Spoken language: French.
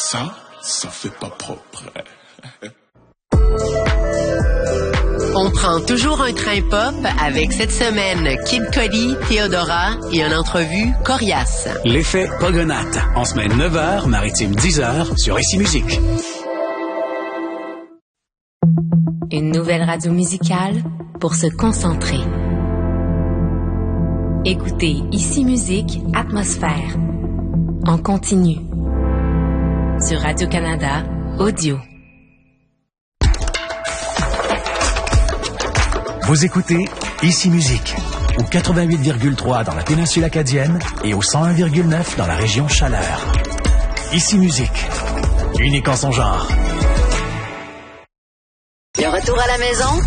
Ça fait pas propre. On prend toujours un train pop avec cette semaine Kid Cudi, Théodora et une entrevue coriace. L'effet Pogonate, en semaine 9h, maritime 10h, sur Ici Musique. Une nouvelle radio musicale pour se concentrer. Écoutez Ici Musique, Atmosphère. En continu. Sur Radio-Canada, Audio. Vous écoutez Ici Musique, au 88,3 dans la péninsule acadienne et au 101,9 dans la région Chaleur. Ici Musique, unique en son genre. Le retour à la maison